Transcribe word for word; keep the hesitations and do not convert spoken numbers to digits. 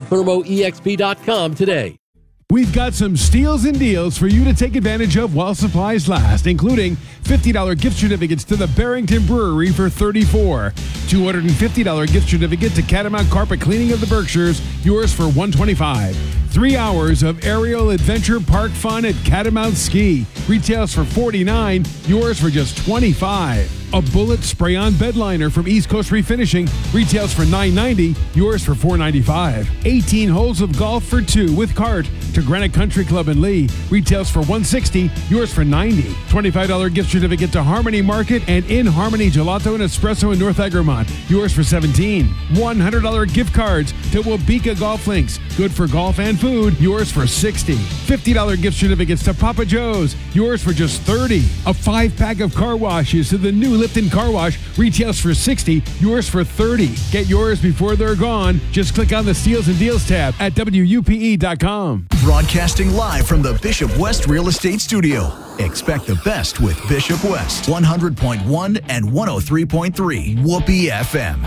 thermo e x p dot com today. We've got some steals and deals for you to take advantage of while supplies last, including fifty dollars gift certificates to the Barrington Brewery for thirty-four dollars, two hundred fifty dollars gift certificate to Catamount Carpet Cleaning of the Berkshires, yours for one hundred twenty-five dollars. Three hours of aerial adventure park fun at Catamount Ski, retails for forty-nine dollars, yours for just twenty-five dollars. A bullet spray-on bed liner from East Coast Refinishing, retails for nine ninety, yours for four ninety-five. eighteen holes of golf for two with cart to Granite Country Club in Lee, retails for one sixty, yours for ninety. twenty-five dollars gift certificate to Harmony Market and In Harmony Gelato and Espresso in North Egremont, yours for seventeen. one hundred dollars gift cards to Wabika Golf Links, good for golf and food, yours for sixty. fifty dollars gift certificates to Papa Joe's, yours for just thirty. A five-pack of car washes to the new Lipton Car Wash, retails for sixty, yours for thirty. Get yours before they're gone. Just click on the Steals and Deals tab at W U P E dot com. Broadcasting live from the Bishop West Real Estate Studio. Expect the best with Bishop West, one hundred point one and one oh three point three Whoopee F M.